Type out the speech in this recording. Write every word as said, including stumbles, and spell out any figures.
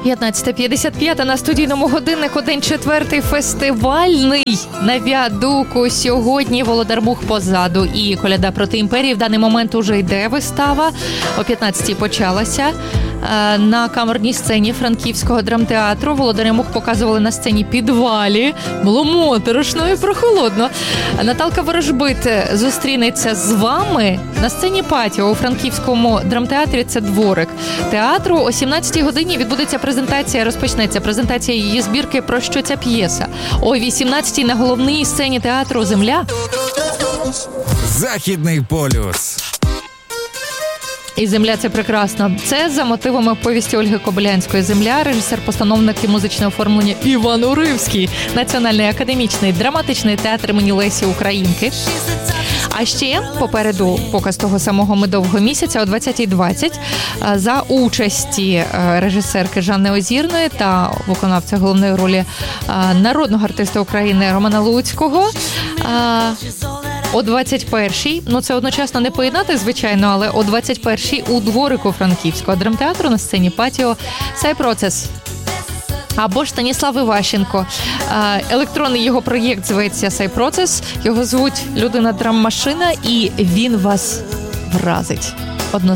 п'ятнадцята п'ятдесят п'ять на студійному годиннику, день четвертий, фестивальний на Віадуку. Сьогодні Володар Мух позаду і коляда проти імперії. В даний момент уже йде вистава. О п'ятнадцятій почалася. На камерній сцені Франківського драмтеатру Володаря Мух показували на сцені підвалі. Було моторошно і прохолодно. Наталка Ворожбит зустрінеться з вами на сцені Патіо у Франківському драмтеатрі. Це дворик театру. О сімнадцятій годині відбудеться презентація, розпочнеться презентація її збірки «Про що ця п'єса». О вісімнадцятій на головній сцені театру «Земля». Західний полюс. І «Земля» – це прекрасно. Це за мотивами повісті Ольги Кобилянської «Земля», режисер, постановник і музичне оформлення Іван Уривський, Національний академічний драматичний театр імені Лесі Українки. А ще попереду показ того самого «Медового місяця» о двадцятій двадцять за участі режисерки Жанни Озірної та виконавця головної ролі народного артиста України Романа Луцького. О двадцять першій, ну це одночасно не поєднати, звичайно, але о двадцять першій у дворику Франківського драмтеатру на сцені Патіо «Сай процес». Або ж Станіслав Іващенко. Електронний його проєкт зветься «Сай процес». Його звуть «Людина драм-машина» і він вас вразить. Однозначно.